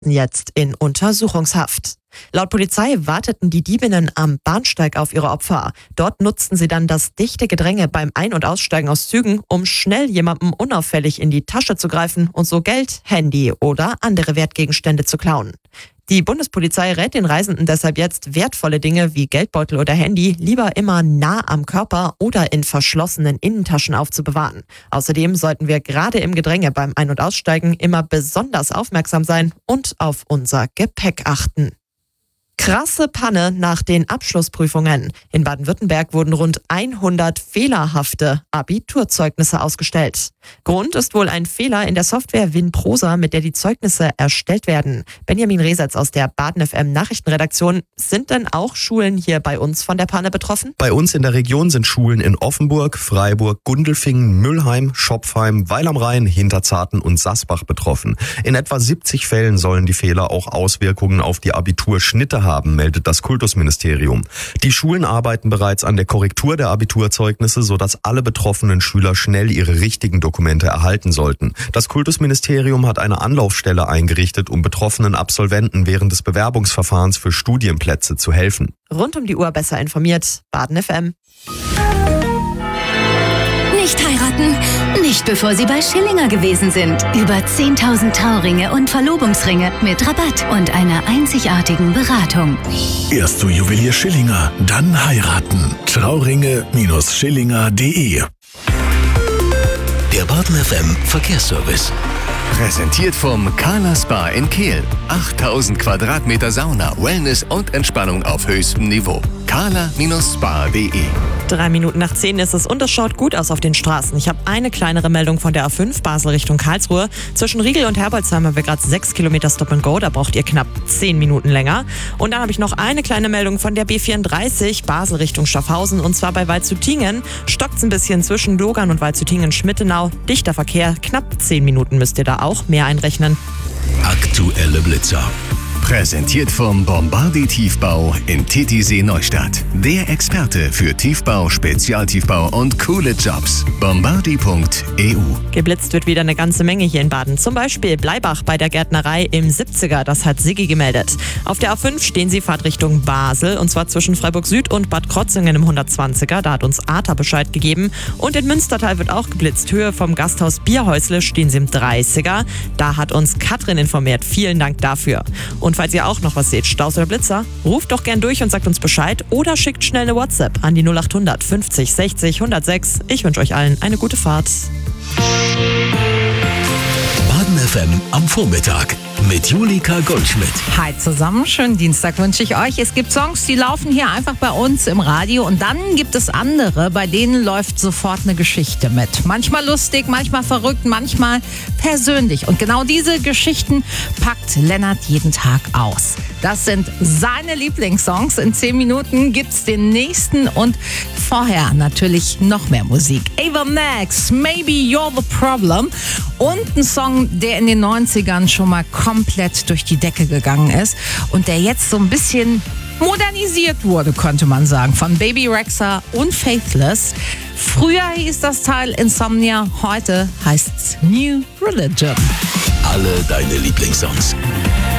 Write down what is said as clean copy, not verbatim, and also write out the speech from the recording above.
jetzt in Untersuchungshaft. Laut Polizei warteten die Diebinnen am Bahnsteig auf ihre Opfer. Dort nutzten sie dann das dichte Gedränge beim Ein- und Aussteigen aus Zügen, um schnell jemandem unauffällig in die Tasche zu greifen und so Geld, Handy oder andere Wertgegenstände zu klauen. Die Bundespolizei rät den Reisenden deshalb jetzt, wertvolle Dinge wie Geldbeutel oder Handy lieber immer nah am Körper oder in verschlossenen Innentaschen aufzubewahren. Außerdem sollten wir gerade im Gedränge beim Ein- und Aussteigen immer besonders aufmerksam sein und auf unser Gepäck achten. Krasse Panne nach den Abschlussprüfungen. In Baden-Württemberg wurden rund 100 fehlerhafte Abiturzeugnisse ausgestellt. Grund ist wohl ein Fehler in der Software WinProsa, mit der die Zeugnisse erstellt werden. Benjamin Resetz aus der Baden FM Nachrichtenredaktion. Sind denn auch Schulen hier bei uns von der Panne betroffen? Bei uns in der Region sind Schulen in Offenburg, Freiburg, Gundelfingen, Müllheim, Schopfheim, Weil am Rhein, Hinterzarten und Sasbach betroffen. In etwa 70 Fällen sollen die Fehler auch Auswirkungen auf die Abiturschnitte haben, meldet das Kultusministerium. Die Schulen arbeiten bereits an der Korrektur der Abiturzeugnisse, sodass alle betroffenen Schüler schnell ihre richtigen Dokumente erhalten sollten. Das Kultusministerium hat eine Anlaufstelle eingerichtet, um betroffenen Absolventen während des Bewerbungsverfahrens für Studienplätze zu helfen. Rund um die Uhr besser informiert. Baden FM. Nicht heiraten, nicht bevor Sie bei Schillinger gewesen sind. Über 10.000 Trauringe und Verlobungsringe mit Rabatt und einer einzigartigen Beratung. Erst zu Juwelier Schillinger, dann heiraten. Trauringe-Schillinger.de. Der Baden FM Verkehrsservice. Präsentiert vom Carla Spa in Kehl. 8000 Quadratmeter Sauna, Wellness und Entspannung auf höchstem Niveau. carla-spa.de. 9:03 ist es und es schaut gut aus auf den Straßen. Ich habe eine kleinere Meldung von der A5 Basel Richtung Karlsruhe. Zwischen Riegel und Herbolzheim haben wir gerade 6 Kilometer Stop and Go. Da braucht ihr knapp 10 Minuten länger. Und dann habe ich noch eine kleine Meldung von der B34 Basel Richtung Schaffhausen. Und zwar bei Waldshüttingen. Stockt es ein bisschen zwischen Dogern und Waldshüttingen-Schmittenau. Dichter Verkehr. Knapp 10 Minuten müsst ihr da auch mehr einrechnen. Aktuelle Blitzer. Präsentiert vom Bombardi Tiefbau in Titisee Neustadt. Der Experte für Tiefbau, Spezialtiefbau und coole Jobs. Bombardi.eu. Geblitzt wird wieder eine ganze Menge hier in Baden. Zum Beispiel Bleibach bei der Gärtnerei im 70er. Das hat Siggi gemeldet. Auf der A5 stehen sie Fahrtrichtung Basel. Und zwar zwischen Freiburg Süd und Bad Krotzingen im 120er. Da hat uns Arta Bescheid gegeben. Und in Münstertal wird auch geblitzt. Höhe vom Gasthaus Bierhäusle stehen sie im 30er. Da hat uns Katrin informiert. Vielen Dank dafür. Und falls ihr auch noch was seht, Staus oder Blitzer, ruft doch gern durch und sagt uns Bescheid oder schickt schnell eine WhatsApp an die 0800 50 60 106. Ich wünsche euch allen eine gute Fahrt. Baden FM am Vormittag mit Julika Goldschmidt. Hi zusammen, schönen Dienstag wünsche ich euch. Es gibt Songs, die laufen hier einfach bei uns im Radio und dann gibt es andere, bei denen läuft sofort eine Geschichte mit. Manchmal lustig, manchmal verrückt, manchmal persönlich. Und genau diese Geschichten packt Lennart jeden Tag aus. Das sind seine Lieblingssongs. In 10 Minuten gibt's den nächsten und vorher natürlich noch mehr Musik. Ava Max, Maybe You're the Problem. Und ein Song, der in den 90ern schon mal komplett durch die Decke gegangen ist und der jetzt so ein bisschen modernisiert wurde, könnte man sagen, von Baby Rexha und Faithless. Früher hieß das Teil Insomnia, heute heißt's New Religion. Alle deine Lieblingssongs.